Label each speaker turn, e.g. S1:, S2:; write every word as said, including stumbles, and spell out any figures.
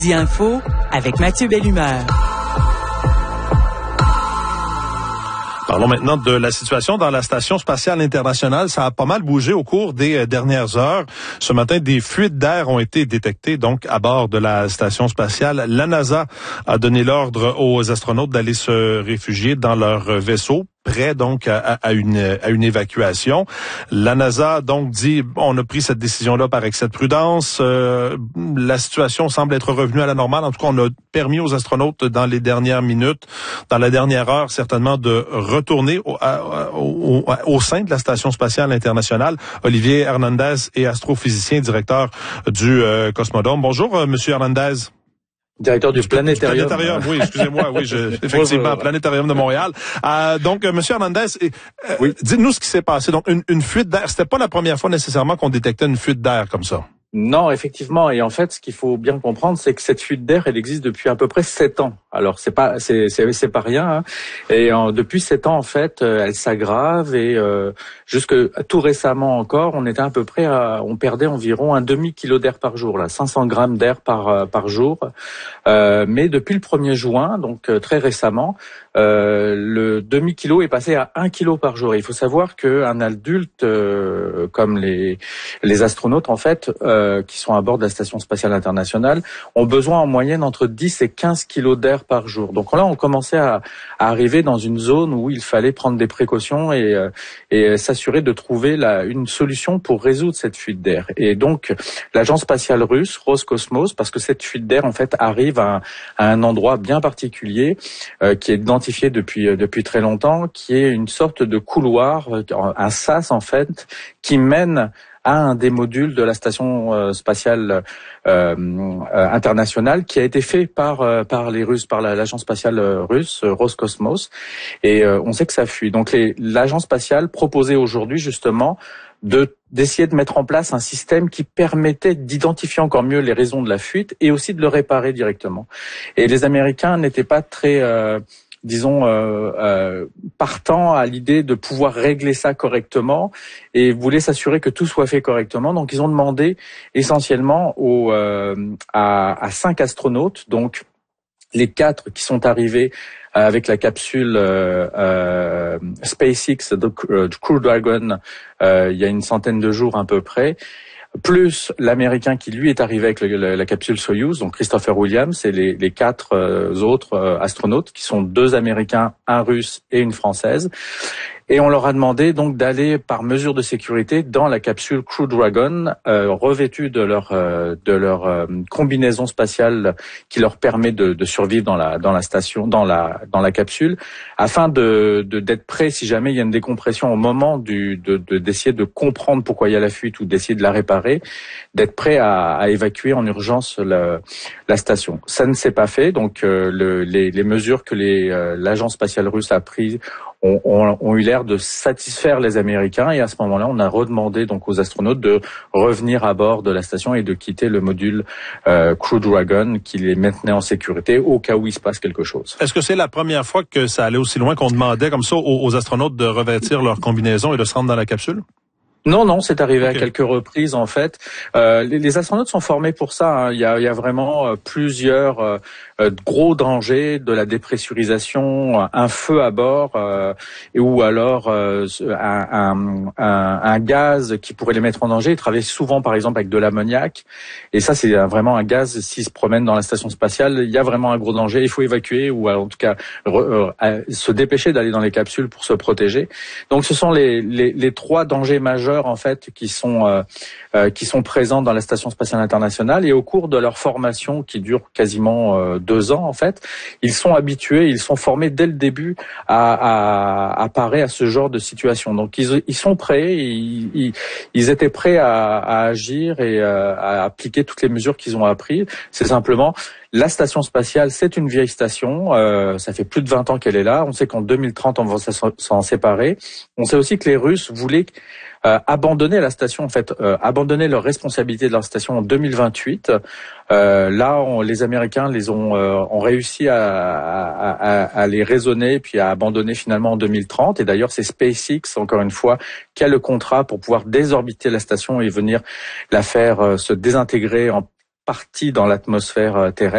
S1: Info avec Mathieu Bellumeur.
S2: Parlons maintenant de la situation dans la Station spatiale internationale. Ça a pas mal bougé au cours des dernières heures. Ce matin, des fuites d'air ont été détectées donc à bord de la Station spatiale. La NASA a donné l'ordre aux astronautes d'aller se réfugier dans leur vaisseau, prêt donc à, à une à une évacuation. La NASA donc dit on a pris cette décision-là par excès de prudence. Euh, la situation semble être revenue à la normale. En tout cas, on a permis aux astronautes dans les dernières minutes, dans la dernière heure certainement, de retourner au, à, au, au sein de la Station spatiale internationale. Olivier Hernandez est astrophysicien, directeur du euh, Cosmodrome. Bonjour, euh, Monsieur Hernandez.
S3: Directeur du, du Planétarium.
S2: Planétarium, oui, excusez-moi, oui, je, effectivement, Planétarium de Montréal. Euh, donc, euh, Monsieur Hernandez, euh, oui. Dites-nous ce qui s'est passé. Donc, une, une fuite d'air, c'était pas la première fois nécessairement qu'on détectait une fuite d'air comme ça.
S3: Non, effectivement. Et en fait, ce qu'il faut bien comprendre, c'est que cette fuite d'air, elle existe depuis à peu près sept ans. Alors, c'est pas, c'est, c'est, c'est pas rien. Hein. Et en, depuis sept ans, en fait, euh, elle s'aggrave et euh, jusque tout récemment encore, on était à peu près, à, on perdait environ un demi kilo d'air par jour, là, cinq cents grammes d'air par par jour. Euh, mais depuis le premier juin, donc euh, très récemment, euh, le demi kilo est passé à un kilo par jour. Et il faut savoir qu'un adulte, euh, comme les les astronautes, en fait. Euh, qui sont à bord de la Station spatiale internationale, ont besoin en moyenne entre dix et quinze kilos d'air par jour. Donc là, on commençait à, à arriver dans une zone où il fallait prendre des précautions et, et s'assurer de trouver la, une solution pour résoudre cette fuite d'air. Et donc, l'agence spatiale russe, Roscosmos, parce que cette fuite d'air, en fait, arrive à, à un endroit bien particulier, euh, qui est identifié depuis, depuis très longtemps, qui est une sorte de couloir, un sas, en fait, qui mène à un des modules de la station euh, spatiale euh, euh, internationale qui a été fait par euh, par les Russes, par la, l'agence spatiale russe euh, Roscosmos, et euh, on sait que ça fuit. Donc les, l'agence spatiale proposait aujourd'hui justement de d'essayer de mettre en place un système qui permettait d'identifier encore mieux les raisons de la fuite et aussi de le réparer directement. Et les Américains n'étaient pas très euh, disons, euh, euh, partant à l'idée de pouvoir régler ça correctement et voulaient s'assurer que tout soit fait correctement. Donc, ils ont demandé essentiellement aux, euh, à, à cinq astronautes, donc les quatre qui sont arrivés avec la capsule euh, euh, SpaceX de euh, Crew Dragon euh, il y a une centaine de jours à peu près, plus l'Américain qui, lui, est arrivé avec le, la, la capsule Soyuz, donc Christopher Williams, et les, les quatre euh, autres euh, astronautes, qui sont deux Américains, un Russe et une Française. Et on leur a demandé donc d'aller par mesure de sécurité dans la capsule Crew Dragon, euh, revêtue de leur euh, de leur euh, combinaison spatiale qui leur permet de, de survivre dans la dans la station, dans la dans la capsule, afin de, de d'être prêts si jamais il y a une décompression au moment du de, de d'essayer de comprendre pourquoi il y a la fuite ou d'essayer de la réparer, d'être prêts à, à évacuer en urgence la, la station. Ça ne s'est pas fait, donc euh, le, les, les mesures que les euh, l'agence spatiale russe a prises Ont, ont, ont eu l'air de satisfaire les Américains, et à ce moment-là, on a redemandé donc aux astronautes de revenir à bord de la station et de quitter le module euh, Crew Dragon qui les maintenait en sécurité au cas où il se passe quelque chose.
S2: Est-ce que c'est la première fois que ça allait aussi loin qu'on demandait comme ça aux, aux astronautes de revêtir leur combinaison et de se rendre dans la capsule?
S3: Non, non, c'est arrivé okay. à quelques reprises en fait. Euh, les, les astronautes sont formés pour ça. Hein. Il y a, il y a vraiment euh, plusieurs euh, gros dangers, de la dépressurisation, un feu à bord, euh, ou alors euh, un, un, un, un gaz qui pourrait les mettre en danger. Ils travaillent souvent, par exemple, avec de l'ammoniac. Et ça, c'est vraiment un gaz. S'ils se promènent dans la station spatiale, il y a vraiment un gros danger. Il faut évacuer ou en tout cas re, euh, se dépêcher d'aller dans les capsules pour se protéger. Donc, ce sont les, les, les trois dangers majeurs en fait qui sont euh, euh, qui sont présents dans la Station spatiale internationale, et au cours de leur formation qui dure quasiment euh, deux ans en fait, ils sont habitués, ils sont formés dès le début à, à, à parer à ce genre de situation. Donc ils, ils sont prêts, ils, ils, ils étaient prêts à, à agir et à, à appliquer toutes les mesures qu'ils ont apprises. C'est simplement la station spatiale, c'est une vieille station. Euh, ça fait plus de vingt ans qu'elle est là. On sait qu'en deux mille trente, on va s'en séparer. On sait aussi que les Russes voulaient euh, abandonner la station, en fait, euh, abandonner leur responsabilité de leur station en deux mille vingt-huit. Euh, là, on, les Américains les ont, euh, ont réussi à, à, à, à les raisonner, puis à abandonner finalement en deux mille trente. Et d'ailleurs, c'est SpaceX, encore une fois, qui a le contrat pour pouvoir désorbiter la station et venir la faire euh, se désintégrer en partie dans l'atmosphère terrestre.